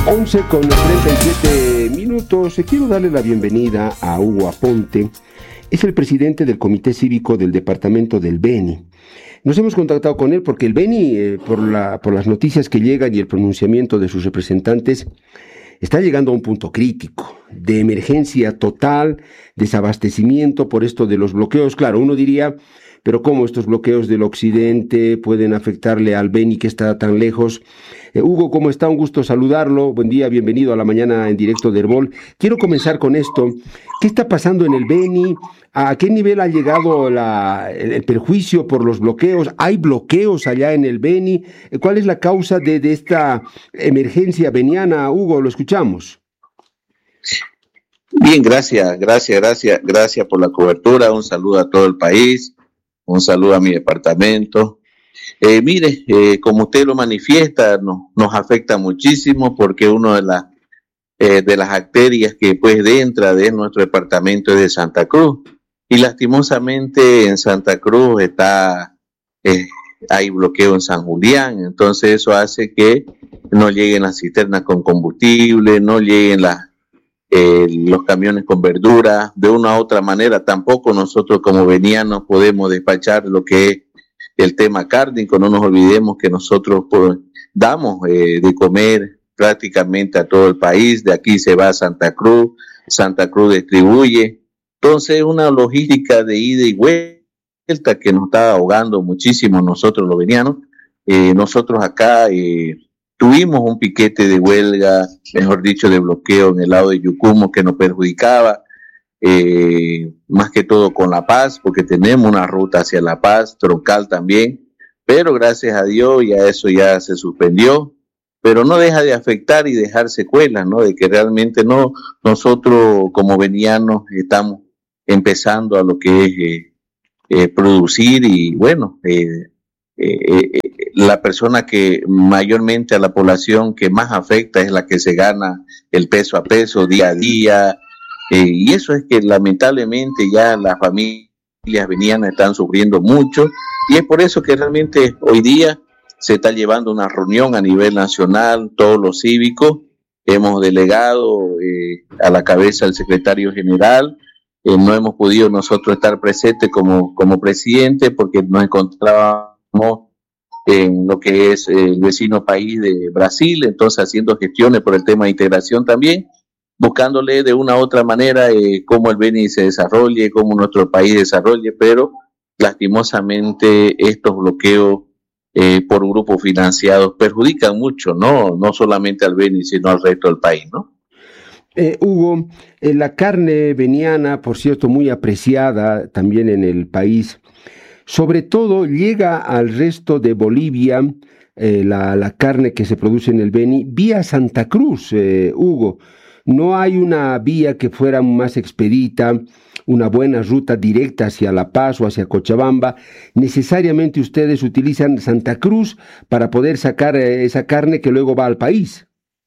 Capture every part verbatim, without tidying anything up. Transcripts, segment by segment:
once con treinta y siete minutos. Quiero darle la bienvenida a Hugo Aponte. Es el presidente del Comité Cívico del Departamento del Beni. Nos hemos contactado con él porque el Beni, eh, por, la, por las noticias que llegan y el pronunciamiento de sus representantes, está llegando a un punto crítico, de emergencia total, desabastecimiento por esto de los bloqueos. Claro, uno diría, pero ¿cómo estos bloqueos del occidente pueden afectarle al Beni que está tan lejos? Eh, Hugo, ¿cómo está? Un gusto saludarlo. Buen día, bienvenido a la mañana en directo de Herbol. Quiero comenzar con esto. ¿Qué está pasando en el Beni? ¿A qué nivel ha llegado la, el, el perjuicio por los bloqueos? ¿Hay bloqueos allá en el Beni? ¿Cuál es la causa de, de esta emergencia beniana? Hugo, lo escuchamos. Bien, gracias, gracias, gracias, gracias por la cobertura. Un saludo a todo el país, un saludo a mi departamento. Eh, mire, eh, como usted lo manifiesta, no, nos afecta muchísimo porque una de las eh, de las arterias que pues entra de nuestro departamento es de Santa Cruz, y lastimosamente en Santa Cruz está eh, hay bloqueo en San Julián. Entonces eso hace que no lleguen las cisternas con combustible, no lleguen las Eh, los camiones con verduras, de una u otra manera. Tampoco nosotros como benianos podemos despachar lo que es el tema cárnico. No nos olvidemos que nosotros pues, damos eh, de comer prácticamente a todo el país. De aquí se va a Santa Cruz, Santa Cruz distribuye. Entonces una logística de ida y vuelta que nos está ahogando muchísimo nosotros los benianos. Eh, nosotros acá eh, tuvimos un piquete de huelga, mejor dicho, de bloqueo en el lado de Yucumo que nos perjudicaba, eh, más que todo con La Paz, porque tenemos una ruta hacia La Paz, troncal también, pero gracias a Dios ya eso ya se suspendió, pero no deja de afectar y dejar secuelas, ¿no? De que realmente no, nosotros como benianos estamos empezando a lo que es eh, eh, producir y bueno, eh, eh, eh, la persona que mayormente a la población que más afecta es la que se gana el peso a peso día a día, eh, y eso es que lamentablemente ya las familias benianas están sufriendo mucho, y es por eso que realmente hoy día se está llevando una reunión a nivel nacional, todos los cívicos, hemos delegado eh, a la cabeza del secretario general, eh, no hemos podido nosotros estar presentes como, como presidente porque nos encontrábamos en lo que es el vecino país de Brasil, entonces haciendo gestiones por el tema de integración también, buscándole de una u otra manera eh, cómo el Beni se desarrolle, cómo nuestro país desarrolle, pero lastimosamente estos bloqueos eh, por grupos financiados perjudican mucho, no, no solamente al Beni, sino al resto del país, ¿no? Eh, Hugo, eh, la carne beniana, por cierto, muy apreciada también en el país, sobre todo llega al resto de Bolivia, eh, la, la carne que se produce en el Beni, vía Santa Cruz, eh, Hugo. No hay una vía que fuera más expedita, una buena ruta directa hacia La Paz o hacia Cochabamba. Necesariamente ustedes utilizan Santa Cruz para poder sacar eh, esa carne que luego va al país.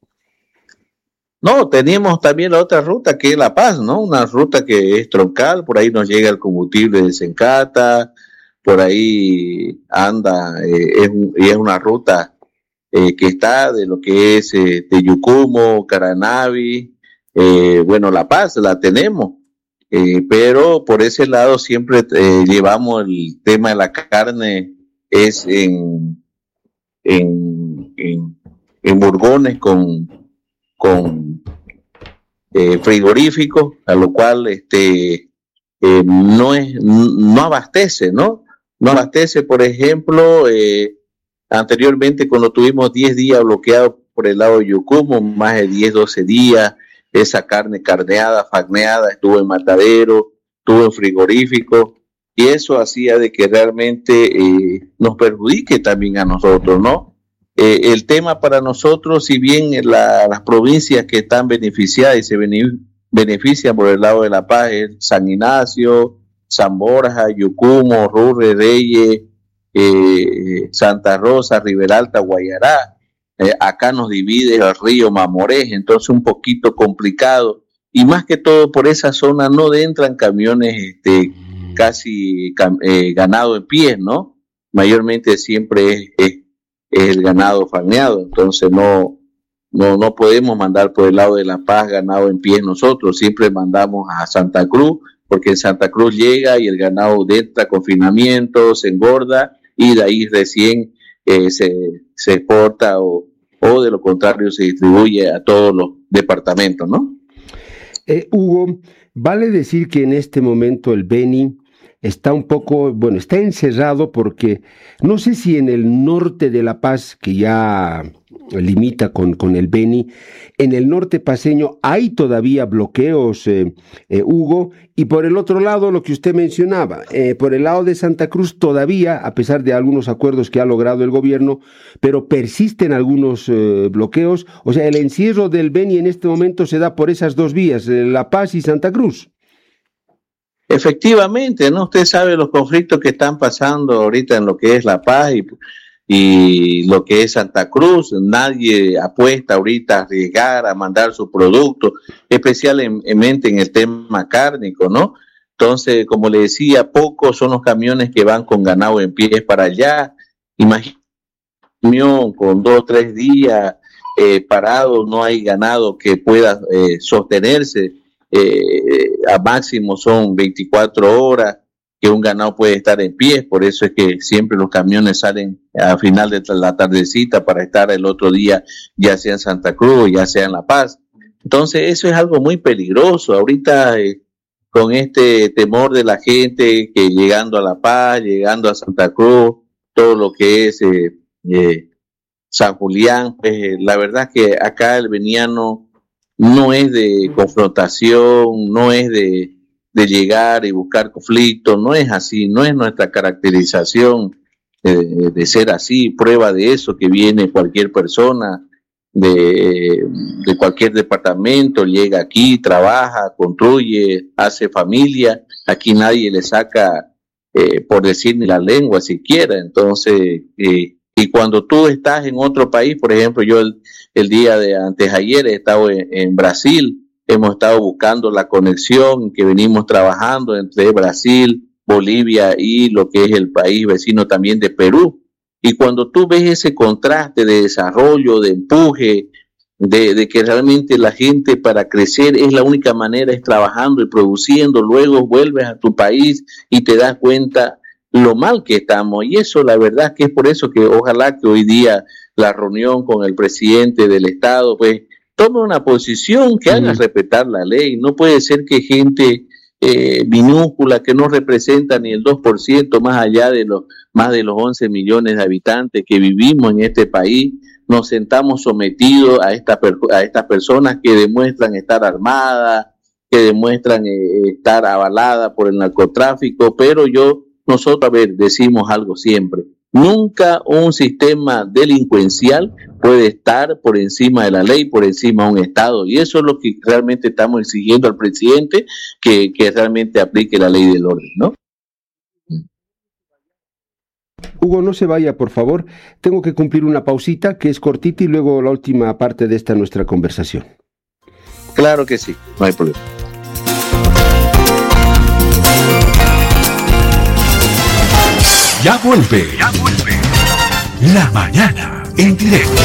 No, tenemos también la otra ruta que es La Paz, ¿no? Una ruta que es troncal, por ahí nos llega el combustible de Sencata, por ahí anda, eh, es, y es una ruta eh, que está de lo que es eh, de Yucumo, Caranavi, eh, bueno, La Paz la tenemos, eh, pero por ese lado siempre eh, llevamos el tema de la carne, es en, en, en, en burgones con, con eh, frigoríficos, a lo cual este eh, no es, no abastece, ¿no? No abastece, por ejemplo, eh, anteriormente cuando tuvimos diez días bloqueados por el lado de Yucumo, más de diez, doce días, esa carne carneada, fagneada, estuvo en matadero, estuvo en frigorífico, y eso hacía de que realmente eh, nos perjudique también a nosotros, ¿no? Eh, el tema para nosotros, si bien la, las provincias que están beneficiadas y se benefician por el lado de La Paz es San Ignacio, San Borja, Yucumo, Rurre, Reyes, eh, Santa Rosa, Riberalta, Guayará. Eh, acá nos divide el río Mamorés, entonces un poquito complicado. Y más que todo por esa zona no entran camiones este, casi cam, eh, ganado en pies, ¿no? Mayormente siempre es, es, es el ganado faneado, entonces no, no, no podemos mandar por el lado de La Paz ganado en pie nosotros, siempre mandamos a Santa Cruz, porque en Santa Cruz llega y el ganado entra confinamiento, se engorda y de ahí recién eh, se, se exporta o, o de lo contrario se distribuye a todos los departamentos, ¿no? Eh, Hugo, vale decir que en este momento el Beni está un poco, bueno, está encerrado porque no sé si en el norte de La Paz, que ya limita con, con el Beni, en el norte paceño hay todavía bloqueos, eh, eh, Hugo, y por el otro lado, lo que usted mencionaba, eh, por el lado de Santa Cruz todavía, a pesar de algunos acuerdos que ha logrado el gobierno, pero persisten algunos eh, bloqueos, o sea, el encierro del Beni en este momento se da por esas dos vías, eh, La Paz y Santa Cruz. Efectivamente, ¿no? Usted sabe los conflictos que están pasando ahorita en lo que es La Paz y, y lo que es Santa Cruz. Nadie apuesta ahorita a arriesgar, a mandar su producto, especialmente en el tema cárnico, ¿no? Entonces, como le decía, pocos son los camiones que van con ganado en pies para allá. Imagínate, con dos o tres días eh, parado, no hay ganado que pueda eh, sostenerse. Eh, a máximo son veinticuatro horas que un ganado puede estar en pie, por eso es que siempre los camiones salen a final de la tardecita para estar el otro día, ya sea en Santa Cruz, ya sea en La Paz. Entonces eso es algo muy peligroso. Ahorita eh, con este temor de la gente que llegando a La Paz, llegando a Santa Cruz, todo lo que es eh, eh, San Julián, pues eh, la verdad que acá el beniano no es de confrontación, no es de, de llegar y buscar conflicto, no es así, no es nuestra caracterización eh, de ser así. Prueba de eso que viene cualquier persona de, de cualquier departamento, llega aquí, trabaja, construye, hace familia, aquí nadie le saca, eh, por decir ni la lengua siquiera. Entonces, eh, y cuando tú estás en otro país, por ejemplo, yo el, el día de antes ayer he estado en, en Brasil, hemos estado buscando la conexión que venimos trabajando entre Brasil, Bolivia y lo que es el país vecino también de Perú. Y cuando tú ves ese contraste de desarrollo, de empuje, de, de que realmente la gente para crecer es la única manera, es trabajando y produciendo, luego vuelves a tu país y te das cuenta lo mal que estamos. Y eso la verdad que es por eso que ojalá que hoy día la reunión con el presidente del Estado pues tome una posición que haga respetar la ley. No puede ser que gente eh, minúscula que no representa ni el dos por ciento más allá de los más de los once millones de habitantes que vivimos en este país, nos sentamos sometidos a, esta, a estas personas que demuestran estar armadas, que demuestran eh, estar avaladas por el narcotráfico. Pero yo Nosotros, a ver, decimos algo siempre. Nunca un sistema delincuencial puede estar por encima de la ley, por encima de un Estado. Y eso es lo que realmente estamos exigiendo al presidente, que, que realmente aplique la ley del orden, ¿no? Hugo, no se vaya, por favor. Tengo que cumplir una pausita que es cortita y luego la última parte de esta nuestra conversación. Claro que sí, no hay problema. Ya vuelve, ya vuelve. La mañana en directo.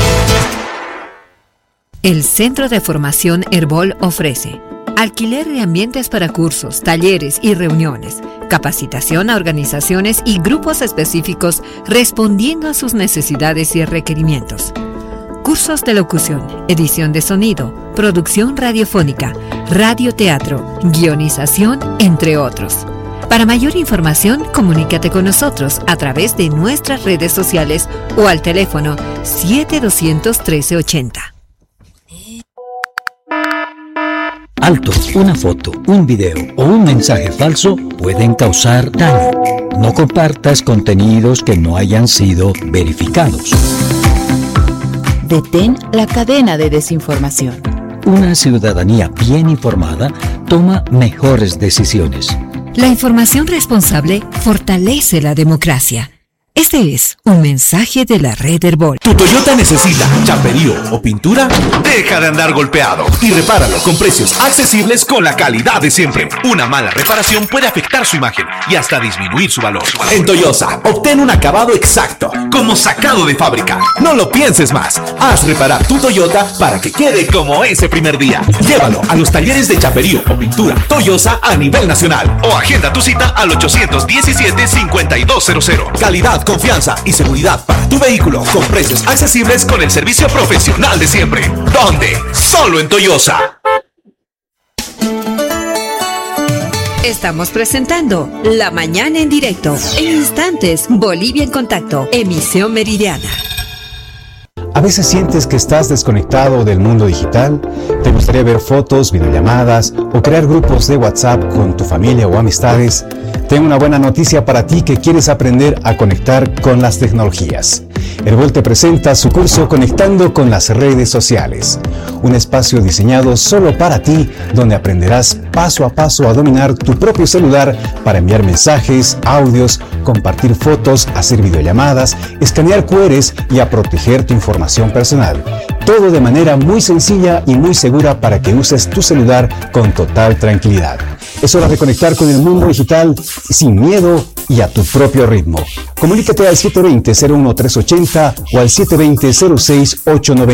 El Centro de Formación Herbol ofrece alquiler de ambientes para cursos, talleres y reuniones, capacitación a organizaciones y grupos específicos respondiendo a sus necesidades y requerimientos. Cursos de locución, edición de sonido, producción radiofónica, radioteatro, guionización, entre otros. Para mayor información, comunícate con nosotros a través de nuestras redes sociales o al teléfono siete dos uno tres, uno tres ocho cero. Alto, una foto, un video o un mensaje falso pueden causar daño. No compartas contenidos que no hayan sido verificados. Detén la cadena de desinformación. Una ciudadanía bien informada toma mejores decisiones. La información responsable fortalece la democracia. Este es un mensaje de la red Herbol. ¿Tu Toyota necesita chaperío o pintura? Deja de andar golpeado y repáralo con precios accesibles con la calidad de siempre. Una mala reparación puede afectar su imagen y hasta disminuir su valor. En Toyosa, obtén un acabado exacto, como sacado de fábrica. No lo pienses más. Haz reparar tu Toyota para que quede como ese primer día. Llévalo a los talleres de chaperío o pintura Toyosa a nivel nacional o agenda tu cita al ochocientos diecisiete, cincuenta y dos cero cero. Calidad, confianza y seguridad para tu vehículo con precios accesibles con el servicio profesional de siempre. ¿Dónde? Solo en Toyosa. Estamos presentando La Mañana en Directo. En instantes, Bolivia en Contacto, emisión meridiana. ¿A veces sientes que estás desconectado del mundo digital? ¿Te gustaría ver fotos, videollamadas o crear grupos de WhatsApp con tu familia o amistades? Tengo una buena noticia para ti que quieres aprender a conectar con las tecnologías. Herbol te presenta su curso Conectando con las redes sociales, un espacio diseñado solo para ti, donde aprenderás paso a paso a dominar tu propio celular para enviar mensajes, audios, compartir fotos, hacer videollamadas, escanear cu erres y a proteger tu información personal. Todo de manera muy sencilla y muy segura para que uses tu celular con total tranquilidad. Es hora de conectar con el mundo digital sin miedo y a tu propio ritmo. Comunícate al siete veinte, cero uno tres ochenta o al siete veinte, cero seis ocho nueve.